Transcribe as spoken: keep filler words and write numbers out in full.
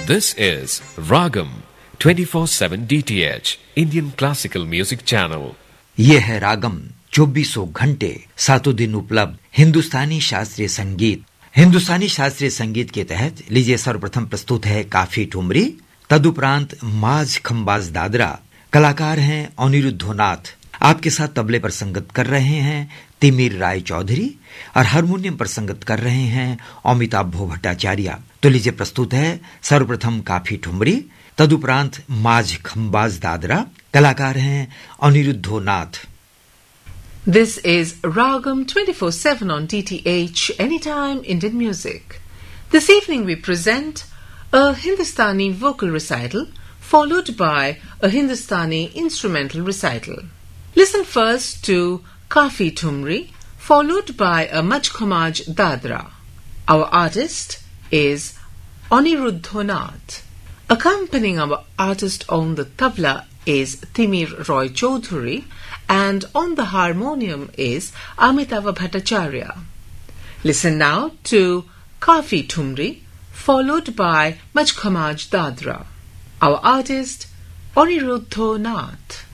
This is Ragam twenty-four seven D T H Indian Classical Music Channel. ये है रागम चौबीसों घंटे सातों दिन उपलब्ध हिंदुस्तानी शास्त्रीय संगीत। हिंदुस्तानी शास्त्रीय संगीत के तहत लीजिए सर्वप्रथम प्रस्तुत है काफी ठुमरी, तदुपरांत माज खंबाज दादरा। कलाकार हैं अनिरुद्धनाथ। आपके साथ तबले पर संगत कर रहे हैं तिमिर राय चौधरी और हारमोनियम पर संगत कर रहे हैं अमिताभ भट्टाचार्य। तो लीजिए प्रस्तुत है सर्वप्रथम काफी ठुमरी, तदुपरांत माज खंबाज दादरा। कलाकार हैं अनिरुद्धनाथ। This is Ragam twenty-four seven on D T H, Anytime Indian Music. This evening we present a Hindustani vocal recital followed by a Hindustani instrumental recital. Listen first to Kafi Tumri followed by a Majkhomaj Dadra. Our artist is Aniruddhanath. Accompanying our artist on the tabla is Timir Roy Chaudhary and on the harmonium is Amitabh Bhattacharya. Listen now to Kafi Tumri followed by Majkhomaj Dadra. Our artist Aniruddhanath.